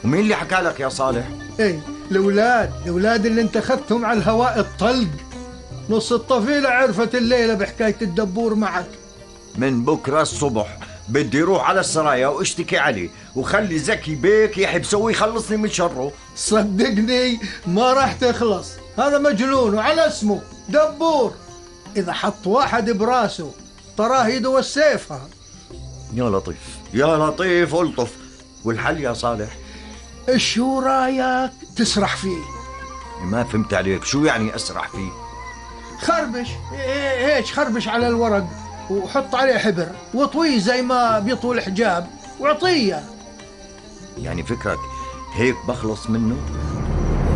ومين اللي حكى لك يا صالح؟ ايه، الأولاد اللي انت اخذتهم على الهواء الطلق. نص الطفيلة عرفت الليلة بحكاية الدبور معك. من بكرة الصبح بدي روح على السرايا واشتكي عليه، وخلي زكي بيك يحبسه ويخلصني من شره. صدقني ما راح تخلص، هذا مجنون وعلى اسمه دبور. إذا حط واحد براسه تراه يدو السيفها. يا لطيف يا لطيف الطف. والحل يا صالح؟ شو رايك تسرح فيه؟ ما فهمت عليك، شو يعني أسرح فيه؟ خربش هيك، خربش على الورق وحط عليه حبر واطويه زي ما بيطوي الحجاب واعطيه. يعني فكرك هيك بخلص منه؟